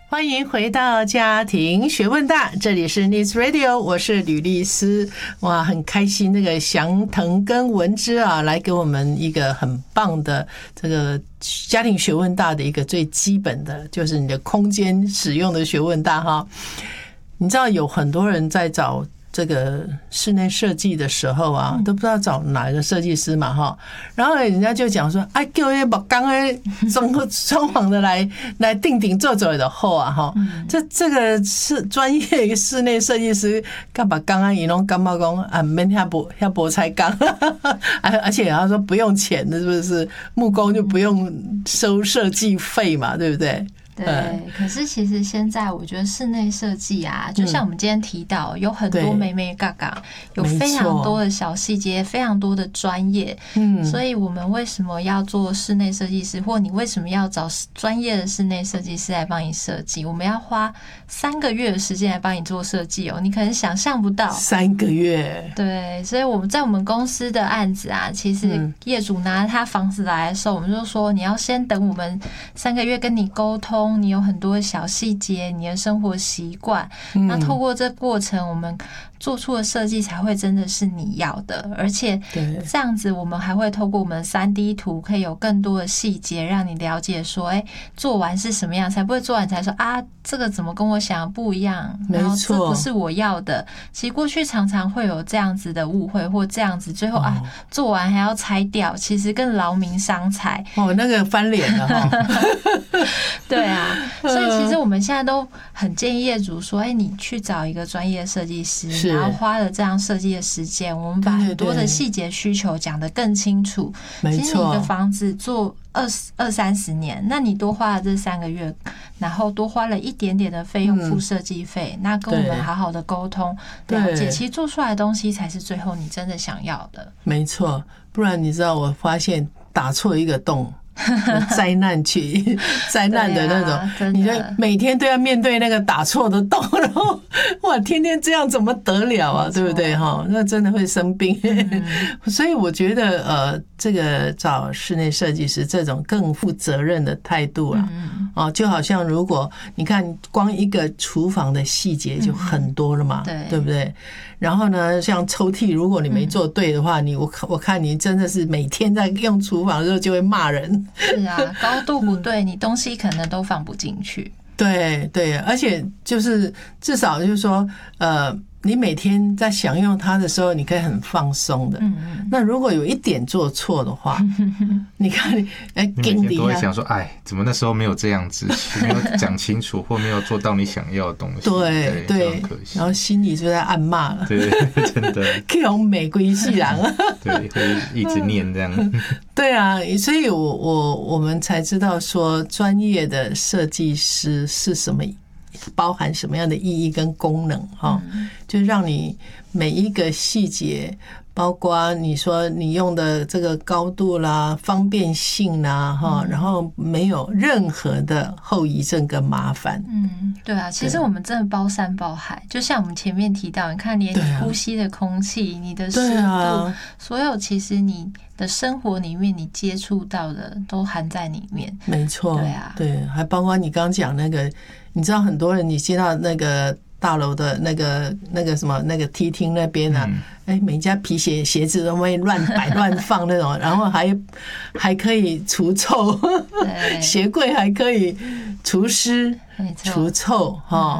欢迎回到家庭学问大，这里是 News Radio， 我是吕丽丝。哇，很开心，那个祥腾跟文芝啊，来给我们一个很棒的这个家庭学问大的一个最基本的，就是你的空间使用的学问大哈。你知道有很多人在找这个室内设计的时候啊，都不知道找哪一个设计师嘛哈，然后人家就讲说，哎，叫那木工的装潢的来定定做做的好啊哈，这个是专业室内设计师干嘛刚刚伊拢干嘛讲啊，免遐无才刚，而且他说不用钱的，是不是？木工就不用收设计费嘛，对不对？ 对，可是其实现在我觉得室内设计啊，就像我们今天提到，有很多眉眉角角，有非常多的小细节，非常多的专业。所以我们为什么要做室内设计师，或你为什么要找专业的室内设计师来帮你设计？我们要花3个月的时间来帮你做设计哦，你可能想象不到。3 个月。 对，所以我们在我们公司的案子啊，其实业主拿他房子来的时候，我们就说你要先等我们3个月跟你沟通。你有很多小细节，你的生活习惯，那透过这过程，我们做出的设计才会真的是你要的，而且这样子我们还会透过我们的 3D 图，可以有更多的细节让你了解说，做完是什么样，才不会做完才说啊，这个怎么跟我想的不一样，然后这不是我要的。其实过去常常会有这样子的误会，或这样子最后做完还要拆掉，其实更劳民伤财。 那个翻脸了哈。 对啊，所以其实我们现在都很建议业主说，你去找一个专业设计师，然后花了这样设计的时间，我们把很多的细节需求讲得更清楚。 没错， 其实你一个房子做20-30年，那你多花了这3个月，然后多花了一点点的费用付设计费，那跟我们好好的沟通了解，其实做出来的东西才是最后你真的想要的。 没错，不然你知道我发现打错一个洞。灾难区，灾难的那种，你就每天都要面对那个打错的洞，然后哇，天天这样怎么得了啊？对不对哈？那真的会生病。所以我觉得这个找室内设计师这种更负责任的态度啊，就好像如果你看光一个厨房的细节就很多了嘛，对不对？然后呢，像抽屉，如果你没做对的话，我看你真的是每天在用厨房的时候就会骂人。 是啊，高度不对，你东西可能都放不进去。 对，而且就是至少就是说，你每天在享用它的时候，你可以很放松的。那如果有一点做错的话，你看， 你每天都会想说，哎，怎么那时候没有这样子，没有讲清楚，或没有做到你想要的东西？对，可惜。 然后心里就在暗骂了。 对，真的。 可以用玫瑰系郎。 对，会一直念这样。 对啊，所以我们才知道说，专业的设计师是什么。包含什么样的意义跟功能哈？就让你每一个细节，包括你说你用的这个高度啦、方便性啦哈，然后没有任何的后遗症跟麻烦。 对啊，其实我们真的包山包海，就像我们前面提到，你看连你呼吸的空气、你的湿度，所有其实你的生活里面你接触到的都含在里面。 没错， 对啊， 对，还包括你刚刚讲那个。你知道很多人，你接到那个大楼的那个什么那个梯厅那边啊，每家皮鞋子都会乱摆乱放那种，然后还可以除臭，鞋柜还可以除湿除臭哈。